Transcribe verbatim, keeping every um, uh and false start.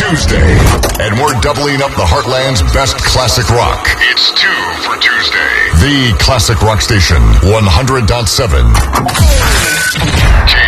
Tuesday, and we're doubling up the Heartland's best classic rock. It's two for Tuesday. The Classic Rock Station, one hundred point seven.